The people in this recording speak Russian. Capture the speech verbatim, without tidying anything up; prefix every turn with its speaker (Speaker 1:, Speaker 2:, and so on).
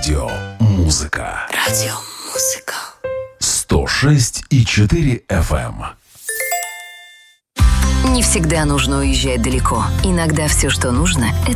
Speaker 1: Радио Музыка.
Speaker 2: Радио Музыка.
Speaker 1: сто шесть и четыре эф эм.
Speaker 2: Не всегда нужно уезжать далеко. Иногда все, что нужно, это